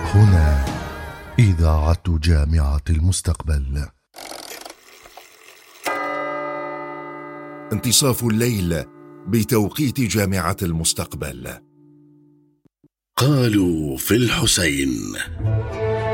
هنا إذاعة جامعة المستقبل. انتصاف الليل بتوقيت جامعة المستقبل. قالوا في الحسين.